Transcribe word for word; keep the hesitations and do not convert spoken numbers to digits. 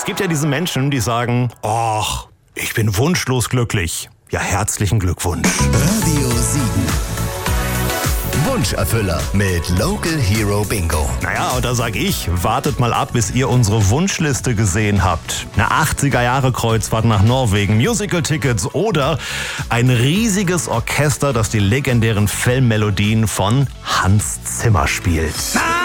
Es gibt ja diese Menschen, die sagen, ach, ich bin wunschlos glücklich. Ja, herzlichen Glückwunsch. Radio Siegen. Wunscherfüller mit Local Hero Bingo. Naja, und da sag ich, wartet mal ab, bis ihr unsere Wunschliste gesehen habt. Eine achtziger-Jahre-Kreuzfahrt nach Norwegen, Musical-Tickets oder ein riesiges Orchester, das die legendären Filmmelodien von Hans Zimmer spielt.